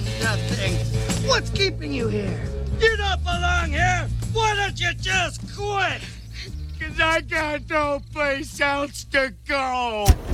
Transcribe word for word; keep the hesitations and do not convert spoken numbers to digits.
doing nothing. What's keeping you here? You don't belong here. Why don't you just quit? Because I got no place else to go.